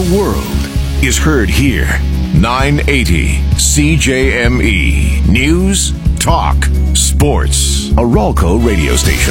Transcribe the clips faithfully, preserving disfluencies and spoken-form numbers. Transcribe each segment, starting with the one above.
the world is heard here. nine eighty C J M E. News, talk, sports. A Ralco radio station.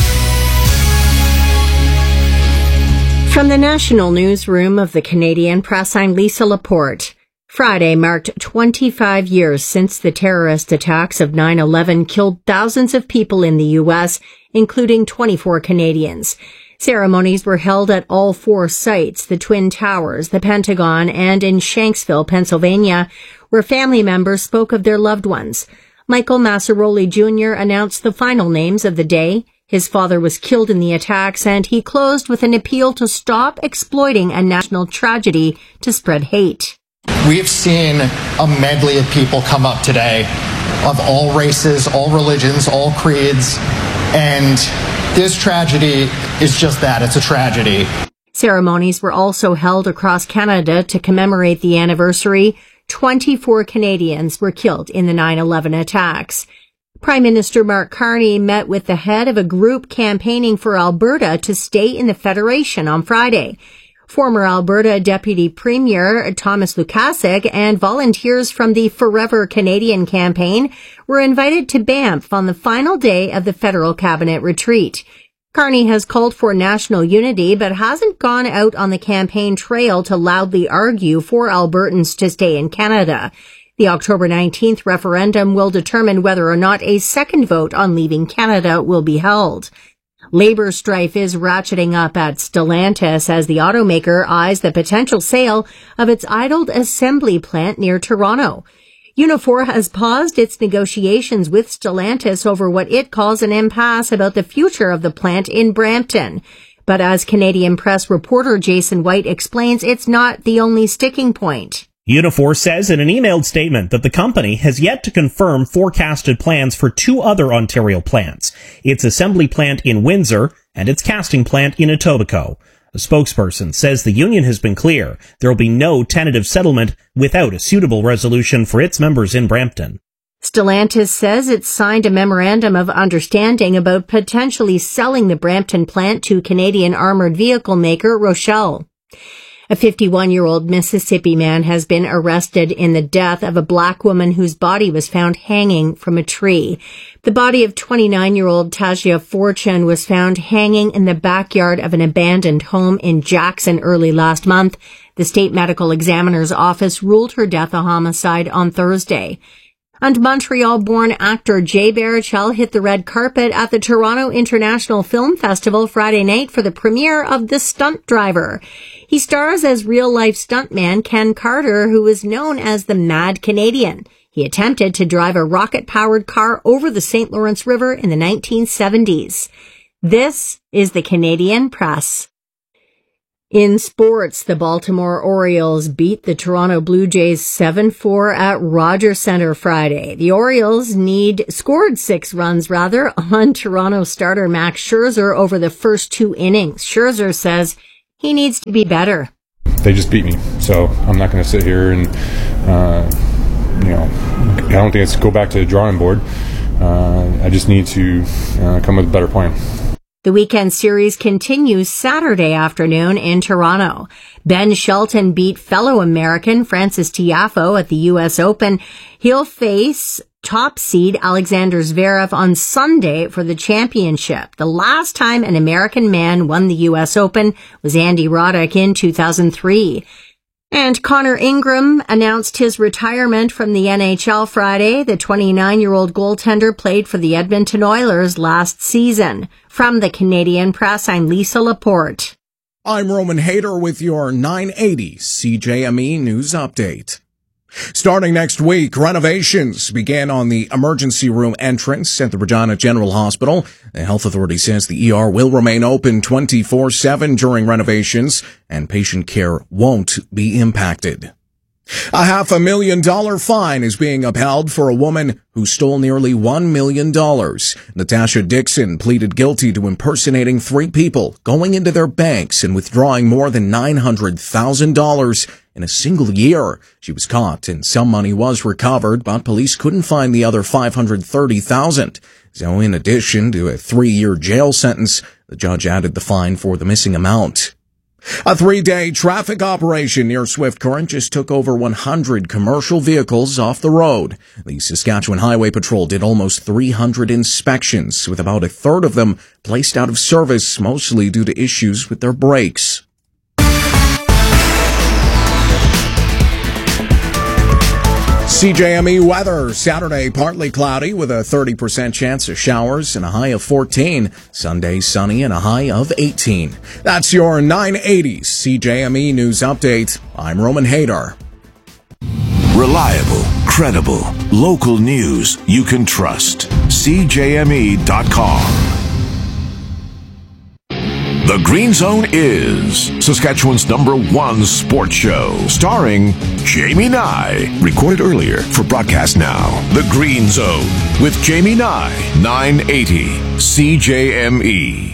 From the national newsroom of the Canadian Press, I'm Lisa Laporte. Friday marked twenty-five years since the terrorist attacks of nine eleven killed thousands of people in the U S, including twenty-four Canadians. Ceremonies were held at all four sites, the Twin Towers, the Pentagon, and in Shanksville, Pennsylvania, where family members spoke of their loved ones. Michael Massaroli Junior announced the final names of the day. His father was killed in the attacks, and he closed with an appeal to stop exploiting a national tragedy to spread hate. We've seen a medley of people come up today of all races, all religions, all creeds, and this tragedy is just that. It's a tragedy. Ceremonies were also held across Canada to commemorate the anniversary. twenty-four Canadians were killed in the nine eleven attacks. Prime Minister Mark Carney met with the head of a group campaigning for Alberta to stay in the Federation on Friday. Former Alberta Deputy Premier Thomas Lukasik and volunteers from the Forever Canadian campaign were invited to Banff on the final day of the federal cabinet retreat. Carney has called for national unity but hasn't gone out on the campaign trail to loudly argue for Albertans to stay in Canada. The October nineteenth referendum will determine whether or not a second vote on leaving Canada will be held. Labor strife is ratcheting up at Stellantis as the automaker eyes the potential sale of its idled assembly plant near Toronto. Unifor has paused its negotiations with Stellantis over what it calls an impasse about the future of the plant in Brampton. But as Canadian Press reporter Jason White explains, it's not the only sticking point. Unifor says in an emailed statement that the company has yet to confirm forecasted plans for two other Ontario plants, its assembly plant in Windsor and its casting plant in Etobicoke. A spokesperson says the union has been clear there will be no tentative settlement without a suitable resolution for its members in Brampton. Stellantis says it signed a memorandum of understanding about potentially selling the Brampton plant to Canadian armored vehicle maker Rochelle. A fifty-one-year-old Mississippi man has been arrested in the death of a black woman whose body was found hanging from a tree. The body of twenty-nine-year-old Tajia Fortune was found hanging in the backyard of an abandoned home in Jackson early last month. The state medical examiner's office ruled her death a homicide on Thursday. And Montreal-born actor Jay Baruchel hit the red carpet at the Toronto International Film Festival Friday night for the premiere of The Stunt Driver. He stars as real-life stuntman Ken Carter, who is known as the Mad Canadian. He attempted to drive a rocket-powered car over the Saint Lawrence River in the nineteen seventies. This is the Canadian Press. In sports, the Baltimore Orioles beat the Toronto Blue Jays seven four at Rogers Centre Friday. The Orioles need scored six runs, rather, on Toronto starter Max Scherzer over the first two innings. Scherzer says he needs to be better. They just beat me, so I'm not going to sit here and, uh, you know, I don't think it's go back to the drawing board. Uh, I just need to uh, come with a better plan. The weekend series continues Saturday afternoon in Toronto. Ben Shelton beat fellow American Francis Tiafoe at the U S Open. He'll face top seed Alexander Zverev on Sunday for the championship. The last time an American man won the U S Open was Andy Roddick in two thousand three. And Connor Ingram announced his retirement from the N H L Friday. The twenty-nine-year-old goaltender played for the Edmonton Oilers last season. From the Canadian Press, I'm Lisa Laporte. I'm Roman Hayter with your nine eighty C J M E News Update. Starting next week, renovations begin on the emergency room entrance at the Regina General Hospital. The health authority says the E R will remain open twenty-four seven during renovations, and patient care won't be impacted. A half a million dollar fine is being upheld for a woman who stole nearly one million dollars. Natasha Dixon pleaded guilty to impersonating three people, going into their banks and withdrawing more than nine hundred thousand dollars in a single year. She was caught and some money was recovered, but police couldn't find the other five hundred thirty thousand dollars. So in addition to a three-year jail sentence, the judge added the fine for the missing amount. A three-day traffic operation near Swift Current just took over one hundred commercial vehicles off the road. The Saskatchewan Highway Patrol did almost three hundred inspections, with about a third of them placed out of service, mostly due to issues with their brakes. C J M E weather. Saturday, partly cloudy with a thirty percent chance of showers and a high of fourteen. Sunday, sunny and a high of eighteen. That's your nine eighty C J M E News Update. I'm Roman Hader. Reliable, credible, local news you can trust. C J M E dot com. The Green Zone is Saskatchewan's number one sports show, starring Jamie Nye. Recorded earlier for broadcast now. The Green Zone with Jamie Nye, nine eighty C J M E.